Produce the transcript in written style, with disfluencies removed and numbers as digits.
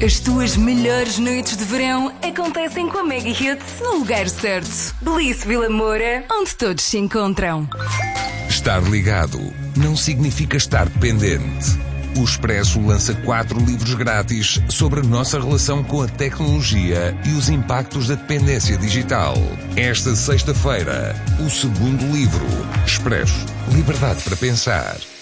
As tuas melhores noites de verão acontecem com a Mega Hits no lugar certo. Bliss Vila Moura, onde todos se encontram. Estar ligado não significa estar dependente. O Expresso lança 4 livros grátis sobre a nossa relação com a tecnologia e os impactos da dependência digital. Esta sexta-feira, o segundo livro, Expresso, Liberdade para Pensar.